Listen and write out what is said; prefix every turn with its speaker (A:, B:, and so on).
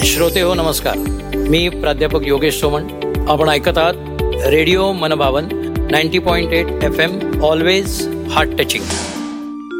A: श्रोते हो नमस्कार. मी प्राध्यापक योगेश सोमण. आपण ऐकत आहात रेडिओ मनभावन 90.8 FM, ऑलवेज हार्ट टचिंग.